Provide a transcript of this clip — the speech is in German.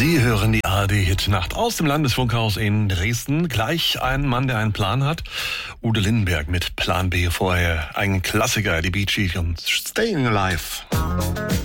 Sie hören die ARD-Hitnacht aus dem Landesfunkhaus in Dresden. Gleich ein Mann, der einen Plan hat. Udo Lindenberg mit Plan B vorher. Ein Klassiker, die Bee Gees und Staying Alive.